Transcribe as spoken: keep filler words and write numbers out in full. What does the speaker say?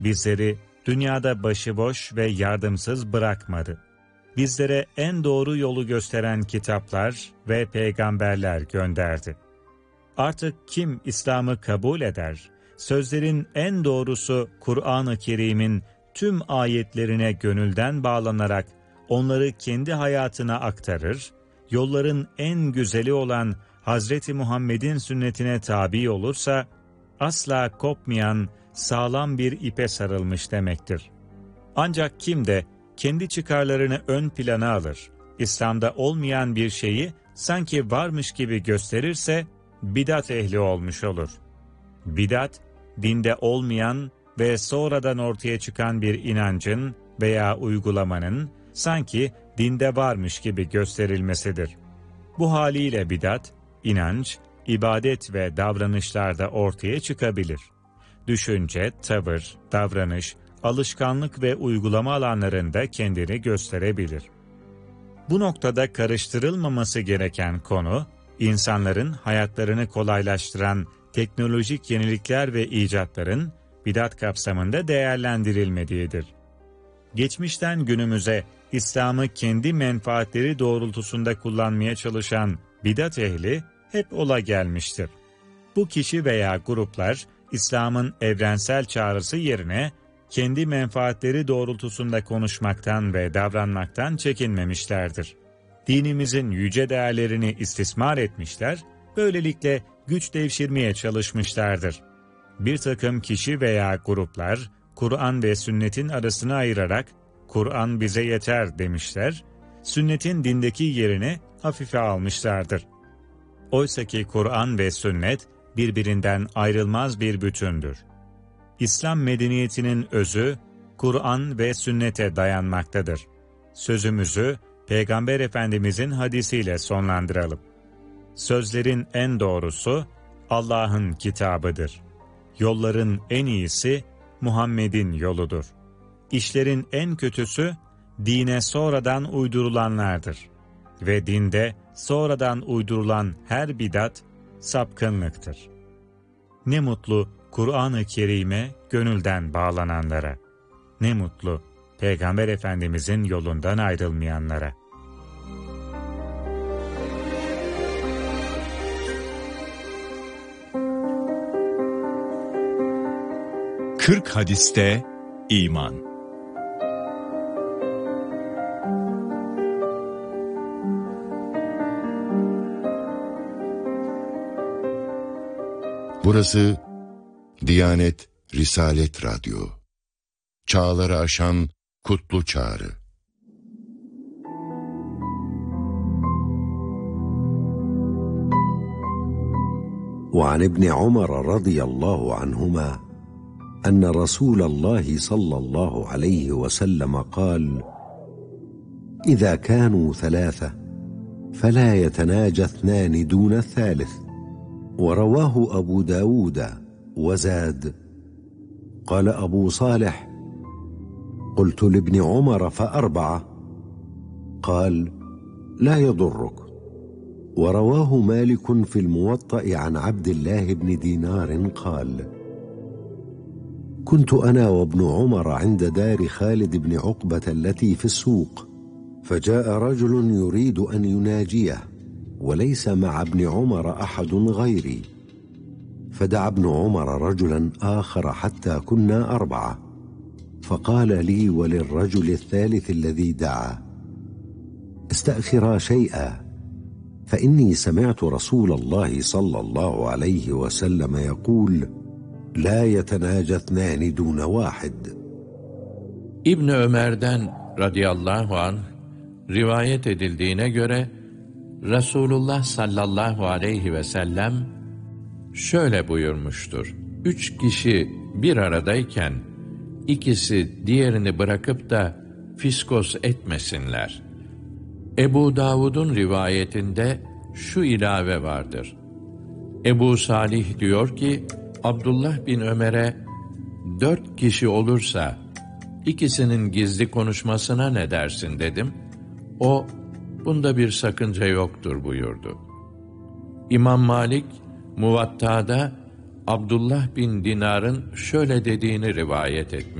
Bizleri dünyada başıboş ve yardımsız bırakmadı. Bizlere en doğru yolu gösteren kitaplar ve peygamberler gönderdi. Artık kim İslam'ı kabul eder, sözlerin en doğrusu Kur'an-ı Kerim'in tüm ayetlerine gönülden bağlanarak onları kendi hayatına aktarır, yolların en güzeli olan Hazreti Muhammed'in sünnetine tabi olursa, asla kopmayan sağlam bir ipe sarılmış demektir. Ancak kim de kendi çıkarlarını ön plana alır, İslam'da olmayan bir şeyi sanki varmış gibi gösterirse, bidat ehli olmuş olur. Bidat, dinde olmayan ve sonradan ortaya çıkan bir inancın veya uygulamanın sanki dinde varmış gibi gösterilmesidir. Bu haliyle bidat, inanç, ibadet ve davranışlarda ortaya çıkabilir. Düşünce, tavır, davranış, alışkanlık ve uygulama alanlarında kendini gösterebilir. Bu noktada karıştırılmaması gereken konu, insanların hayatlarını kolaylaştıran teknolojik yenilikler ve icatların bidat kapsamında değerlendirilmediğidir. Geçmişten günümüze İslam'ı kendi menfaatleri doğrultusunda kullanmaya çalışan bidat ehli hep ola gelmiştir. Bu kişi veya gruplar İslam'ın evrensel çağrısı yerine kendi menfaatleri doğrultusunda konuşmaktan ve davranmaktan çekinmemişlerdir. Dinimizin yüce değerlerini istismar etmişler, böylelikle güç devşirmeye çalışmışlardır. Bir takım kişi veya gruplar, Kur'an ve sünnetin arasını ayırarak, Kur'an bize yeter demişler, sünnetin dindeki yerini hafife almışlardır. Oysaki Kur'an ve sünnet birbirinden ayrılmaz bir bütündür. İslam medeniyetinin özü, Kur'an ve sünnete dayanmaktadır. Sözümüzü, Peygamber Efendimizin hadisiyle sonlandıralım. Sözlerin en doğrusu, Allah'ın kitabıdır. Yolların en iyisi, Muhammed'in yoludur. İşlerin en kötüsü, dine sonradan uydurulanlardır. Ve dinde sonradan uydurulan her bidat, sapkınlıktır. Ne mutlu Kur'an-ı Kerim'e gönülden bağlananlara. Ne mutlu Peygamber Efendimizin yolundan ayrılmayanlara. Kırk hadiste iman. Burası Diyanet Risalet Radyo. Çağları aşan kutlu çağrı. وعن ابن عمر رضي الله عنهما أن رسول الله صلى الله عليه وسلم قال: إذا كانوا ثلاثة فلا يتناجى اثنان دون الثالث. ورواه أبو داود وزاد: قال أبو صالح: قلت لابن عمر فأربعة. قال: لا يضرك. ورواه مالك في الموطأ عن عبد الله بن دينار قال: كنت أنا وابن عمر عند دار خالد بن عقبة التي في السوق، فجاء رجل يريد أن يناجيه وليس مع ابن عمر أحد غيري، فدعا ابن عمر رجلا آخر حتى كنا أربعة، فقال لي وللرجل الثالث الذي دعا: استأخرا شيئا، فإني سمعت رسول الله صلى الله عليه وسلم يقول: لا يتناجى اثنان دون واحد. İbn Ömer'den radıyallahu anh rivayet edildiğine göre Resulullah sallallahu aleyhi ve sellem şöyle buyurmuştur: Üç kişi bir aradayken ikisi diğerini bırakıp da fiskos etmesinler. Ebu Davud'un rivayetinde şu ilave vardır: Ebu Salih diyor ki, Abdullah bin Ömer'e dört kişi olursa ikisinin gizli konuşmasına ne dersin dedim. O, bunda bir sakınca yoktur buyurdu. İmam Malik, Muvatta'da Abdullah bin Dinar'ın şöyle dediğini rivayet etmiş.